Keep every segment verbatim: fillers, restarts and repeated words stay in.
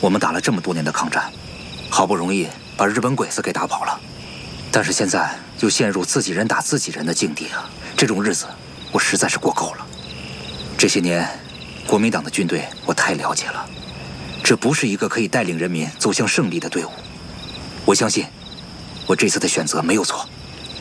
我们打了这么多年的抗战，好不容易把日本鬼子给打跑了，但是现在又陷入自己人打自己人的境地啊！这种日子，我实在是过够了。这些年，国民党的军队我太了解了，这不是一个可以带领人民走向胜利的队伍。我相信，我这次的选择没有错。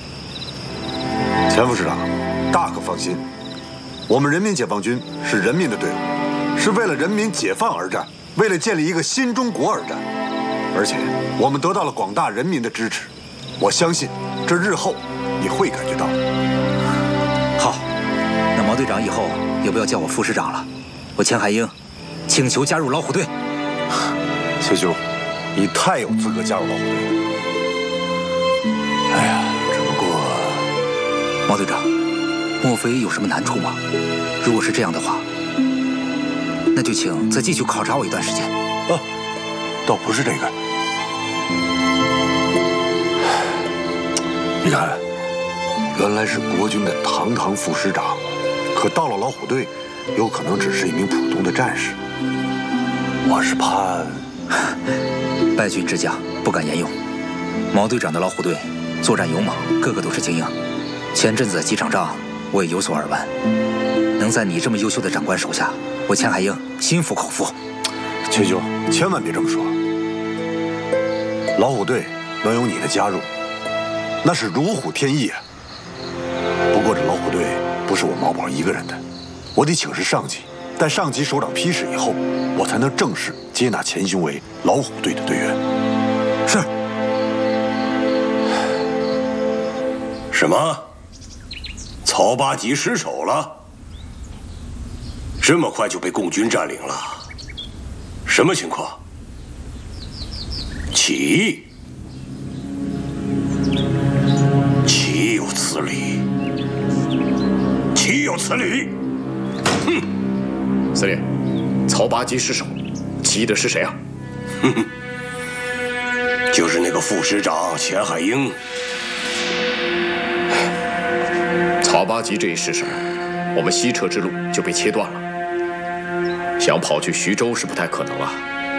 钱副师长，大可放心，我们人民解放军是人民的队伍，是为了人民解放而战，为了建立一个新中国而战。而且我们得到了广大人民的支持，我相信这日后你会感觉到。 好，那毛队长以后也不要叫我副师长了，我钱海英请求加入老虎队。 谢兄，你太有资格加入老虎队了。哎呀，只不过毛队长，莫非有什么难处吗？如果是这样的话，那就请再继续考察我一段时间。 啊，倒不是这个。你看，原来是国军的堂堂副师长，可到了老虎队，有可能只是一名普通的战士。我是盼败军之将，不敢言用。毛队长的老虎队作战勇猛，个个都是精英。前阵子的几场仗，我也有所耳闻。能在你这么优秀的长官手下，我钱海英心服口服。 钱兄，千万别这么说。老虎队能有你的加入，那是如虎添翼啊。不过这老虎队不是我毛宝一个人的，我得请示上级，待上级首长批示以后，我才能正式接纳钱兄为老虎队的队员。 是。 什么？曹八旗失守了？这么快就被共军占领了？什么情况？起义？岂有此理！岂有此理！哼！ 司令，曹八旗失守，起义的是谁啊？ 哼哼，就是那个副师长钱海英。 曹八旗这一失守，我们西撤之路就被切断了。想跑去徐州是不太可能了。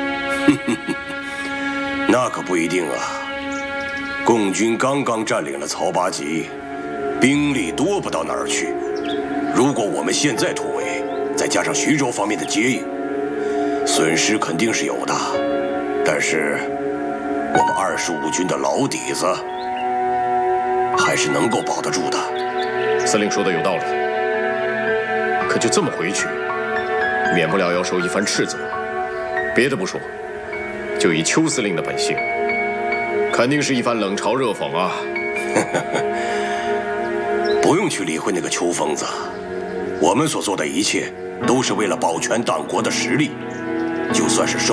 那可不一定啊！共军刚刚占领了曹八旗，兵力多不到哪儿去。如果我们现在突围，再加上徐州方面的接应，损失肯定是有的。但是我们二十五军的老底子还是能够保得住的。 司令说的有道理，可就这么回去，免不了要受一番斥责。别的不说，就以邱司令的本性，肯定是一番冷嘲热讽啊。 不用去理会那个邱疯子，我们所做的一切都是为了保全党国的实力，就算是受